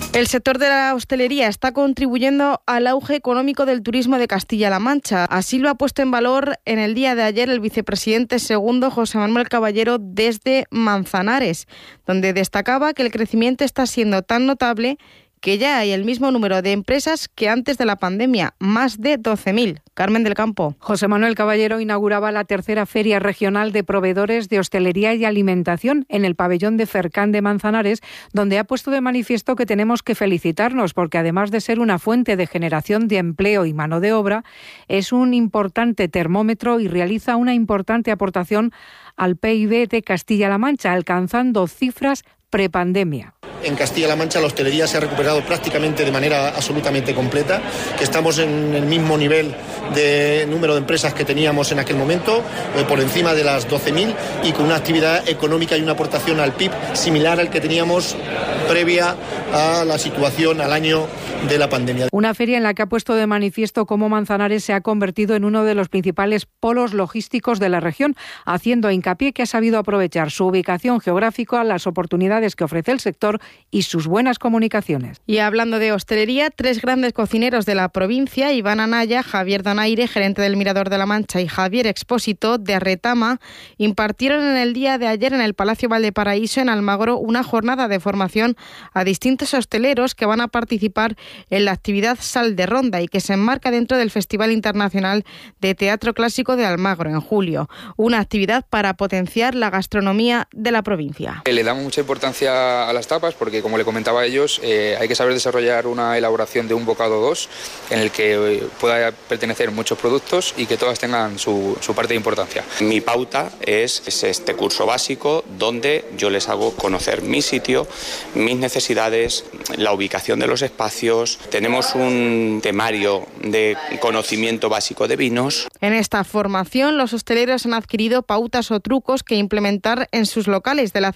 El sector de la hostelería está contribuyendo al auge económico del turismo de Castilla-La Mancha. Así lo ha puesto en valor en el día de ayer el vicepresidente segundo José Manuel Caballero desde Manzanares, donde destacaba que el crecimiento está siendo tan notable que ya hay el mismo número de empresas que antes de la pandemia, más de 12.000. Carmen del Campo. José Manuel Caballero inauguraba la tercera Feria Regional de Proveedores de Hostelería y Alimentación en el pabellón de Fercán de Manzanares, donde ha puesto de manifiesto que tenemos que felicitarnos porque además de ser una fuente de generación de empleo y mano de obra, es un importante termómetro y realiza una importante aportación al PIB de Castilla-La Mancha, alcanzando cifras prepandemia. En Castilla-La Mancha la hostelería se ha recuperado prácticamente de manera absolutamente completa, que estamos en el mismo nivel de número de empresas que teníamos en aquel momento, por encima de las 12.000 y con una actividad económica y una aportación al PIB similar al que teníamos previa a la situación al año de la pandemia. Una feria en la que ha puesto de manifiesto cómo Manzanares se ha convertido en uno de los principales polos logísticos de la región, haciendo hincapié que ha sabido aprovechar su ubicación geográfica, las oportunidades que ofrece el sector y sus buenas comunicaciones. Y hablando de hostelería, 3 grandes cocineros de la provincia, Iván Anaya, Javier Donaire, gerente del Mirador de la Mancha, y Javier Expósito, de Retama, impartieron en el día de ayer en el Palacio Valdeparaíso, en Almagro, una jornada de formación a distintos hosteleros que van a participar en la actividad Sal de Ronda y que se enmarca dentro del Festival Internacional de Teatro Clásico de Almagro en julio. Una actividad para potenciar la gastronomía de la provincia. Le damos mucha importancia a las tapas porque, como le comentaba a ellos, hay que saber desarrollar una elaboración de un bocado 2 en el que pueda pertenecer muchos productos y que todas tengan su parte de importancia. Mi pauta es este curso básico donde yo les hago conocer mi sitio, mis necesidades, la ubicación de los espacios. Tenemos un temario de conocimiento básico de vinos. En esta formación, los hosteleros han adquirido pautas o trucos que implementar en sus locales de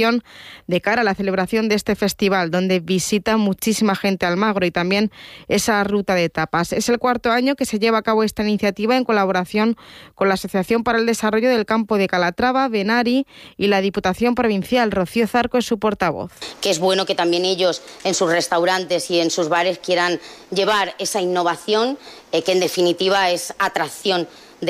cara a la celebración de este festival, donde visita muchísima gente Almagro y también esa ruta de tapas. Es el 4º año que se lleva a cabo esta iniciativa en colaboración con la Asociación para el Desarrollo del Campo de Calatrava, Benari, y la Diputación Provincial. Rocío Zarco es su portavoz. Que es bueno que también ellos en sus restaurantes y en sus bares quieran llevar esa innovación, que en definitiva es atracción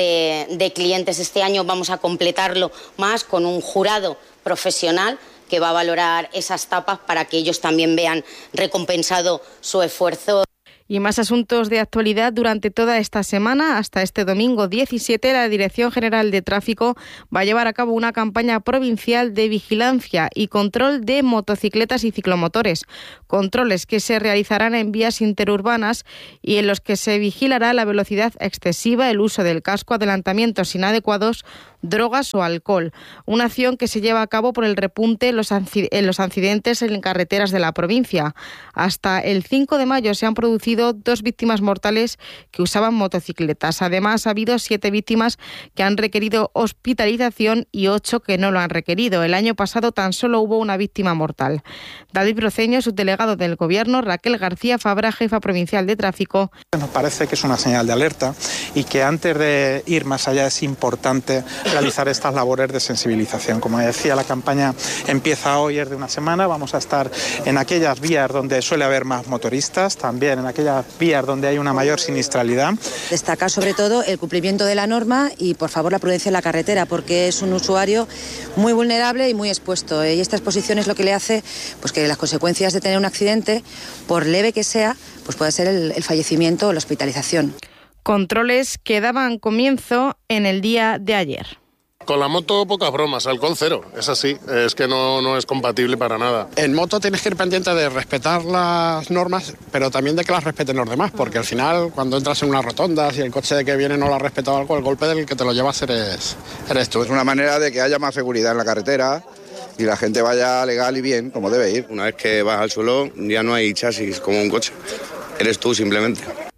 de clientes. Este año vamos a completarlo más con un jurado profesional que va a valorar esas tapas para que ellos también vean recompensado su esfuerzo. Y más asuntos de actualidad durante toda esta semana. Hasta este domingo 17, la Dirección General de Tráfico va a llevar a cabo una campaña provincial de vigilancia y control de motocicletas y ciclomotores. Controles que se realizarán en vías interurbanas y en los que se vigilará la velocidad excesiva, el uso del casco, adelantamientos inadecuados, drogas o alcohol. Una acción que se lleva a cabo por el repunte en los accidentes en carreteras de la provincia. Hasta el 5 de mayo se han producido 2 víctimas mortales que usaban motocicletas. Además, ha habido 7 víctimas que han requerido hospitalización y 8 que no lo han requerido. El año pasado tan solo hubo una víctima mortal. David Broceño, subdelegado del Gobierno, Raquel García Fabra, jefa provincial de tráfico. Nos parece que es una señal de alerta y que antes de ir más allá es importante realizar estas labores de sensibilización. Como decía, la campaña empieza hoy, es de una semana. Vamos a estar en aquellas vías donde suele haber más motoristas, también en aquellas vías donde hay una mayor siniestralidad. Destacar sobre todo el cumplimiento de la norma y, por favor, la prudencia en la carretera, porque es un usuario muy vulnerable y muy expuesto. Y esta exposición es lo que le hace pues que las consecuencias de tener un accidente, por leve que sea, pues puede ser el fallecimiento o la hospitalización. Controles que daban comienzo en el día de ayer. Con la moto pocas bromas, alcohol cero, es así, es que no es compatible para nada. En moto tienes que ir pendiente de respetar las normas, pero también de que las respeten los demás, porque al final cuando entras en una rotonda, si el coche de que viene no lo ha respetado algo, el golpe del que te lo llevas eres tú. Es una manera de que haya más seguridad en la carretera y la gente vaya legal y bien, como debe ir. Una vez que vas al suelo ya no hay chasis como un coche, eres tú simplemente.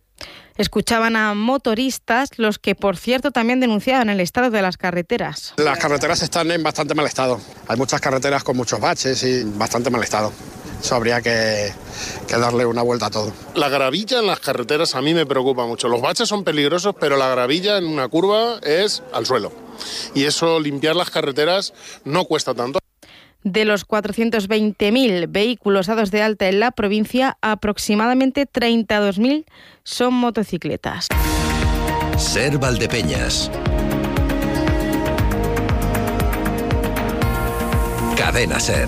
Escuchaban a motoristas, los que, por cierto, también denunciaban el estado de las carreteras. Las carreteras están en bastante mal estado. Hay muchas carreteras con muchos baches y bastante mal estado. Eso habría que darle una vuelta a todo. La gravilla en las carreteras a mí me preocupa mucho. Los baches son peligrosos, pero la gravilla en una curva es al suelo. Y eso, limpiar las carreteras, no cuesta tanto. De los 420.000 vehículos dados de alta en la provincia, aproximadamente 32.000 son motocicletas. Ser Valdepeñas. Cadena Ser.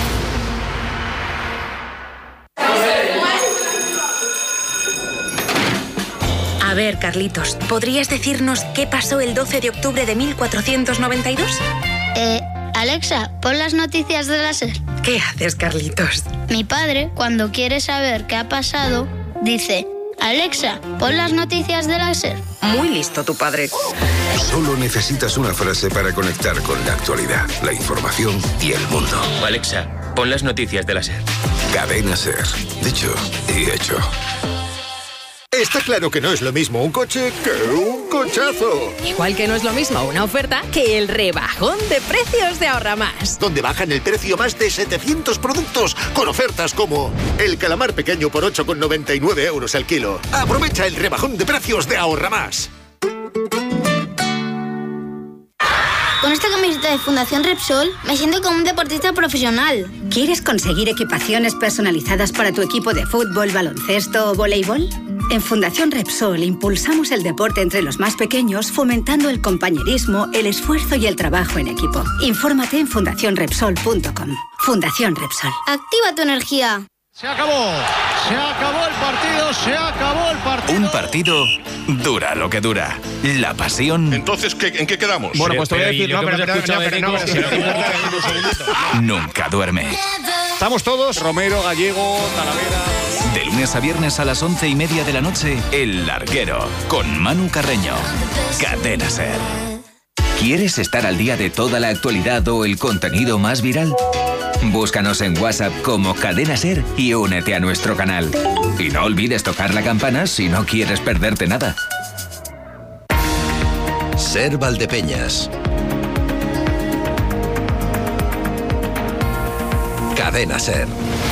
A ver, Carlitos, ¿podrías decirnos qué pasó el 12 de octubre de 1492? Alexa, pon las noticias de la SER. ¿Qué haces, Carlitos? Mi padre, cuando quiere saber qué ha pasado, dice: Alexa, pon las noticias de la SER. Muy listo tu padre. Solo necesitas una frase para conectar con la actualidad, la información y el mundo. Alexa, pon las noticias de la SER. Cadena Ser. Dicho y hecho. Está claro que no es lo mismo un coche que un cochazo. Igual que no es lo mismo una oferta que el rebajón de precios de Ahorra Más. Donde bajan el precio más de 700 productos con ofertas como el calamar pequeño por 8,99 € al kilo. Aprovecha el rebajón de precios de Ahorra Más. Con esta camiseta de Fundación Repsol me siento como un deportista profesional. ¿Quieres conseguir equipaciones personalizadas para tu equipo de fútbol, baloncesto o voleibol? En Fundación Repsol impulsamos el deporte entre los más pequeños, fomentando el compañerismo, el esfuerzo y el trabajo en equipo. Infórmate en fundacionrepsol.com. Fundación Repsol. Activa tu energía. Se acabó el partido, se acabó el partido. Un partido dura lo que dura. La pasión. Entonces, ¿en qué quedamos? Bueno, pues te voy a decir, nunca duerme. Estamos todos, Romero, Gallego, Talavera. De lunes a viernes a las 11:30 de la noche, El Larguero, con Manu Carreño. Cadena Ser. ¿Quieres estar al día de toda la actualidad o el contenido más viral? Búscanos en WhatsApp como Cadena Ser y únete a nuestro canal. Y no olvides tocar la campana si no quieres perderte nada. Ser Valdepeñas. Cadena Ser.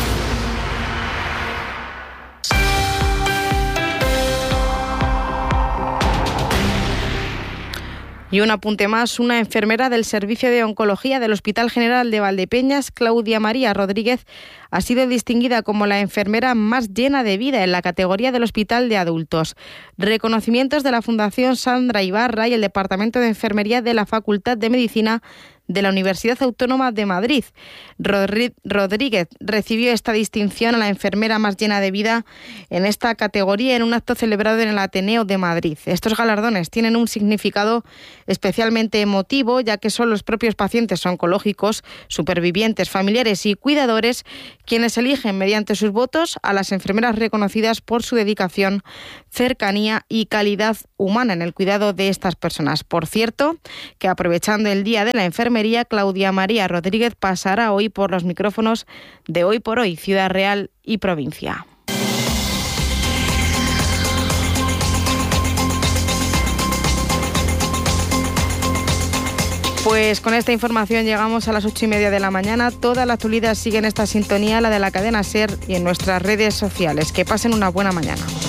Y un apunte más, una enfermera del Servicio de Oncología del Hospital General de Valdepeñas, Claudia María Rodríguez, ha sido distinguida como la enfermera más llena de vida en la categoría del Hospital de Adultos. Reconocimientos de la Fundación Sandra Ibarra y el Departamento de Enfermería de la Facultad de Medicina de la Universidad Autónoma de Madrid. Rodríguez recibió esta distinción a la enfermera más llena de vida en esta categoría en un acto celebrado en el Ateneo de Madrid. Estos galardones tienen un significado especialmente emotivo, ya que son los propios pacientes oncológicos, supervivientes, familiares y cuidadores quienes eligen mediante sus votos a las enfermeras reconocidas por su dedicación, cercanía y calidad humana en el cuidado de estas personas. Por cierto, que aprovechando el Día de la Enfermería, Claudia María Rodríguez pasará hoy por los micrófonos de Hoy por Hoy, Ciudad Real y Provincia. Pues con esta información llegamos a las 8:30 de la mañana. Toda la actualidad sigue en esta sintonía, la de la Cadena Ser, y en nuestras redes sociales. Que pasen una buena mañana.